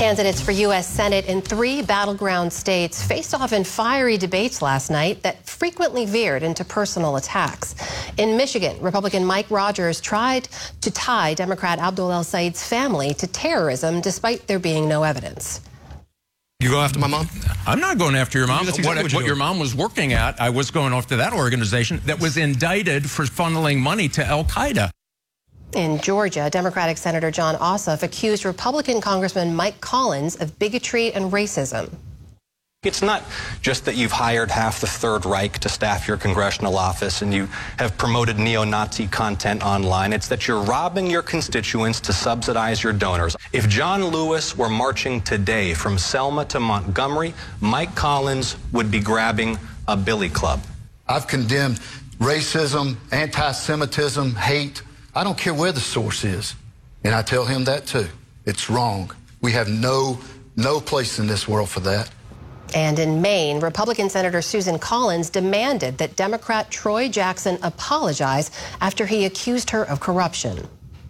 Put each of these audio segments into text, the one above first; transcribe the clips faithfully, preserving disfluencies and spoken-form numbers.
Candidates for U S Senate in three battleground states faced off in fiery debates last night that frequently veered into personal attacks. In Michigan, Republican Mike Rogers tried to tie Democrat Abdul El-Sayed's family to terrorism despite there being no evidence. You go after my mom? I'm not going after your mom. Exactly what what, what your mom was working at, I was going after that organization that was indicted for funneling money to Al-Qaeda. In Georgia, Democratic Senator Jon Ossoff accused Republican Congressman Mike Collins of bigotry and racism. It's not just that you've hired half the Third Reich to staff your congressional office and you have promoted neo-Nazi content online. It's that you're robbing your constituents to subsidize your donors. If John Lewis were marching today from Selma to Montgomery, Mike Collins would be grabbing a billy club. I've condemned racism, anti-Semitism, hate. I don't care where the source is. And I tell him that too. It's wrong. We have no, no place in this world for that. And in Maine, Republican Senator Susan Collins demanded that Democrat Troy Jackson apologize after he accused her of corruption.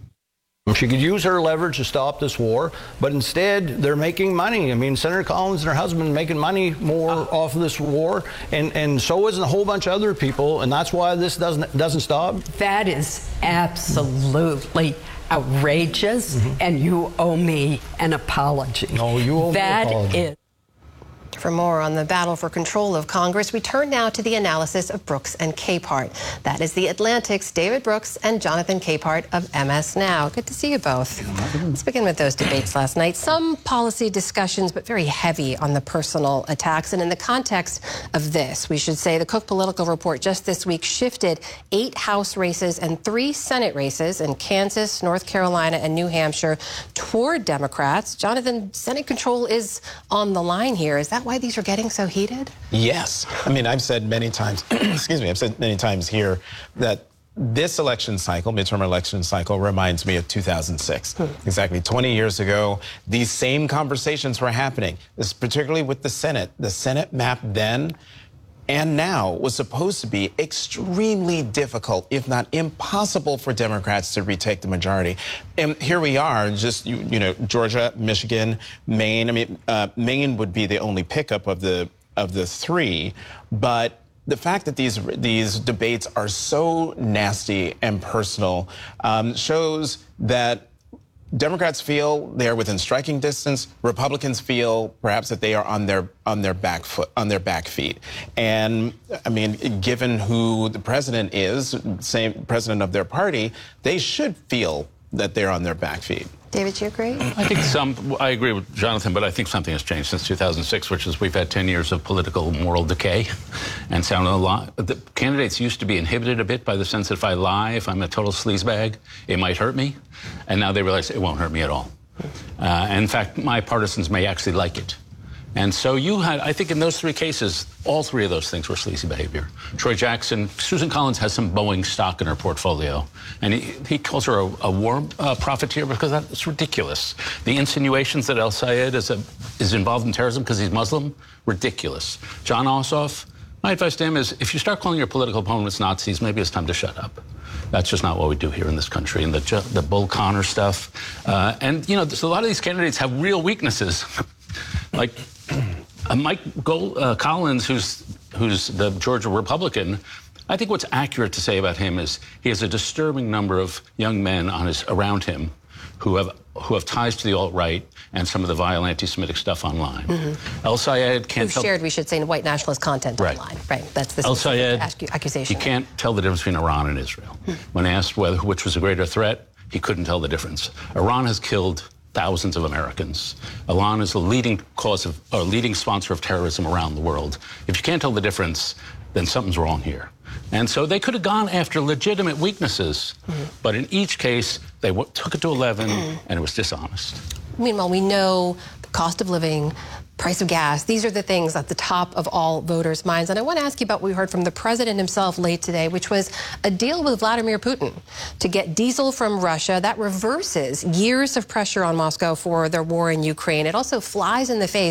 She could use her leverage to stop this war, but instead they're making money. I mean, Senator Collins and her husband are making money more off of this war, and, and so is a whole bunch of other people, and that's why this doesn't doesn't stop. That is absolutely outrageous, mm-hmm. and you owe me an apology. No, you owe that me an apology. Is For more on the battle for control of Congress, we turn now to the analysis of Brooks and Capehart. That is The Atlantic's David Brooks and Jonathan Capehart of M S Now. Good to see you both. Let's begin with those debates last night. Some policy discussions, but very heavy on the personal attacks. And in the context of this, we should say the Cook Political Report just this week shifted eight House races and three Senate races in Kansas, North Carolina, and New Hampshire toward Democrats. Jonathan, Senate control is on the line here. Is that why these are getting so heated? Yes. I mean, I've said many times, excuse me, I've said many times here that this election cycle, midterm election cycle, reminds me of two thousand six. Hmm. Exactly twenty years ago, these same conversations were happening. This particularly with the Senate. The Senate map then and now was supposed to be extremely difficult, if not impossible, for Democrats to retake the majority. And here we are, just, you, you know, Georgia, Michigan, Maine. I mean, uh, Maine would be the only pickup of the of the three. But the fact that these these debates are so nasty and personal um, shows that Democrats feel they're within striking distance. Republicans feel perhaps that they are on their on their back foot, on their back feet. And I mean, given who the president is, same president of their party, they should feel that they're on their back feet. David, you agree? I think some, I agree with Jonathan, but I think something has changed since two thousand six, which is we've had ten years of political moral decay and sound a lot. The candidates used to be inhibited a bit by the sense that if I lie, if I'm a total sleazebag, it might hurt me. And now they realize it won't hurt me at all. Uh, in fact, my partisans may actually like it. And so you had, I think in those three cases, all three of those things were sleazy behavior. Troy Jackson, Susan Collins has some Boeing stock in her portfolio. And he, he calls her a, a war uh, profiteer because that's ridiculous. The insinuations that El-Sayed is, a, is involved in terrorism because he's Muslim, ridiculous. Jon Ossoff, my advice to him is if you start calling your political opponents Nazis, maybe it's time to shut up. That's just not what we do here in this country. And the, the Bull Connor stuff. Uh, and, you know, a lot of these candidates have real weaknesses. Like uh, Mike Gold, uh, Collins, who's who's the Georgia Republican, I think what's accurate to say about him is he has a disturbing number of young men on his around him who have who have ties to the alt-right and some of the vile anti-Semitic stuff online. Mm-hmm. El-Sayed can't Who shared, we should say, white nationalist content right. online. Right. That's the El-Sayed accusation. He can't tell the difference between Iran and Israel. Hmm. When asked whether which was a greater threat, he couldn't tell the difference. Iran has killed thousands of Americans. Iran is the leading cause of, or leading sponsor of terrorism around the world. If you can't tell the difference, then something's wrong here. And so they could have gone after legitimate weaknesses, mm-hmm. but in each case, they w took it to eleven, and it was dishonest. Meanwhile, we know the cost of living, price of gas. These are the things at the top of all voters' minds. And I want to ask you about what we heard from the president himself late today, which was a deal with Vladimir Putin to get diesel from Russia. That reverses years of pressure on Moscow for their war in Ukraine. It also flies in the face